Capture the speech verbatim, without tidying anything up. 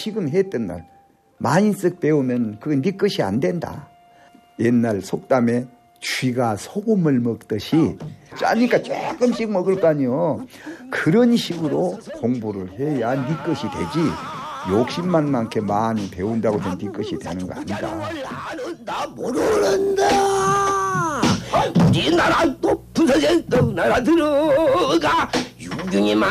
지금 했던 날 많이 쓱 배우면 그건 네 것이 안 된다. 옛날 속담에 쥐가 소금을 먹듯이 짜니까 조금씩 먹을 거 아니요. 그런 식으로 공부를 해야 네 것이 되지. 욕심만 많게 많이 배운다고 해서 네 것이 되는 거 아니다. 나 모르는다. 우리나라 높은 사전 나라 들어가 유경이